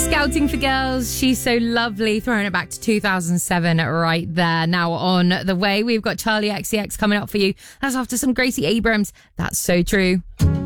Scouting for Girls, She's So Lovely, throwing it back to 2007 right there. Now on the way, we've got Charlie XCX coming up for you. That's after some Gracie Abrams. That's So True.